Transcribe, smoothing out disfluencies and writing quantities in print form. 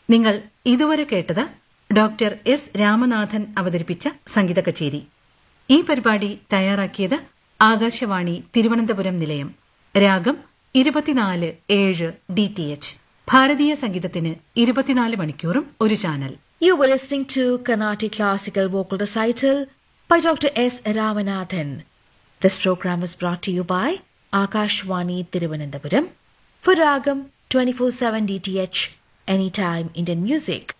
നിങ്ങൾ ഇതുവരെ കേട്ടത് ഡോക്ടർ എസ് രാമനാഥൻ അവതരിപ്പിച്ച സംഗീത കച്ചേരി. ഈ പരിപാടി തയ്യാറാക്കിയത് ആകാശവാണി തിരുവനന്തപുരം നിലയം. രാഗം 24/7 DTH. ഭാരതീയ സംഗീതത്തിന് 24 മണിക്കൂറും ഒരു channel. You were listening to Carnatic Classical Vocal Recital by Dr. S. Ramanathan. This program was brought to you by Akashwani Thiruvananthapuram for Ragam 24/7 DTH, Anytime Indian Music.